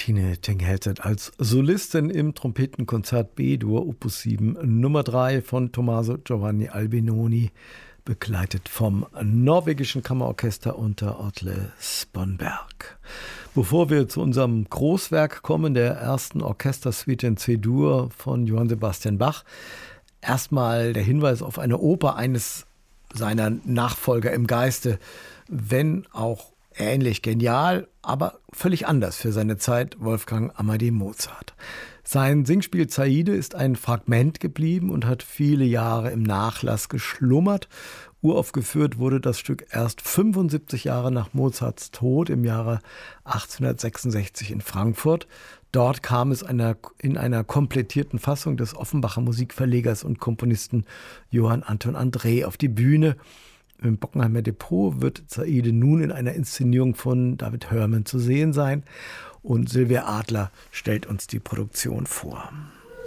Martine Tenghelzet als Solistin im Trompetenkonzert B-Dur Opus 7 Nummer 3 von Tommaso Giovanni Albinoni, begleitet vom norwegischen Kammerorchester unter Atle Sponberg. Bevor wir zu unserem Großwerk kommen, der ersten Orchestersuite in C-Dur von Johann Sebastian Bach, erstmal der Hinweis auf eine Oper eines seiner Nachfolger im Geiste, wenn auch ähnlich genial, aber völlig anders für seine Zeit, Wolfgang Amadeus Mozart. Sein Singspiel Zaide ist ein Fragment geblieben und hat viele Jahre im Nachlass geschlummert. Uraufgeführt wurde das Stück erst 75 Jahre nach Mozarts Tod im Jahre 1866 in Frankfurt. Dort kam es in einer komplettierten Fassung des Offenbacher Musikverlegers und Komponisten Johann Anton André auf die Bühne. Im Bockenheimer Depot wird Zaide nun in einer Inszenierung von David Herman zu sehen sein und Sylvia Adler stellt uns die Produktion vor.